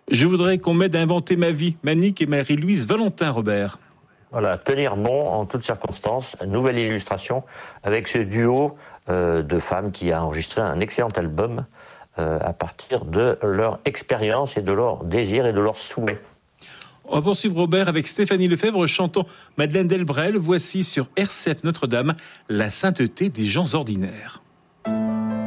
Je voudrais qu'on m'aide à inventer ma vie. Manique et Marie-Louise Valentin, Robert. Voilà, tenir bon en toutes circonstances. Nouvelle illustration avec ce duo de femmes qui a enregistré un excellent album à partir de leur expérience et de leur désir et de leur souhait. On va poursuivre, Robert, avec Stéphanie Lefebvre chantant Madeleine Delbrel. Voici sur RCF Notre-Dame la sainteté des gens ordinaires.